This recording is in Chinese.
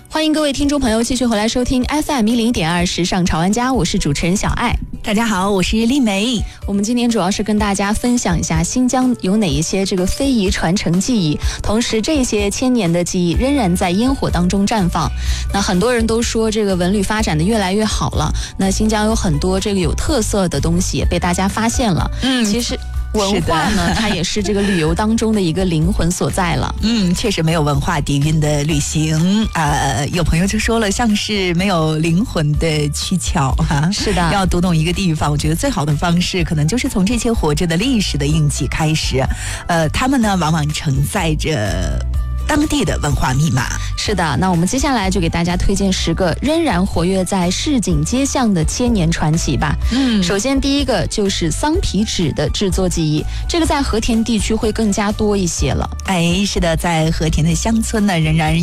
欢迎各位听众朋友继续回来收听 FM101.2时尚潮玩家，我是主持人小爱。 大家好，我是丽梅。 我们今天主要是跟大家分享一下新疆有哪一些这个非遗传承技艺，同时这些千年的技艺仍然在烟火当中绽放。那很多人都说这个文旅发展的越来越好了，那新疆有很多这个有特色的东西也被大家发现了。其实文化呢，它也是这个旅游当中的一个灵魂所在了。 确实没有文化底蕴的旅行，有朋友就说了，像是没有灵魂的躯壳哈。 是的， 要读懂一个地方，我觉得最好的方式，可能就是从这些活着的历史的印记开始。他们呢，往往承载着当地的文化密码。 是的，那我们接下来就给大家推荐10个仍然活跃在市井街巷的千年传奇吧。首先第一个就是桑皮纸的制作技艺，这个在和田地区会更加多一些了。 是的，在和田的乡村呢，仍然